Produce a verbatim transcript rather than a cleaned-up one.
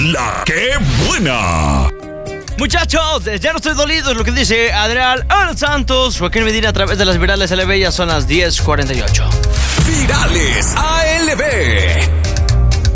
La que buena. Muchachos, ya no estoy dolido, es lo que dice Adrián Al Santos. Joaquín Medina a través de las virales L B, ya son las diez cuarenta y ocho. Virales A L B.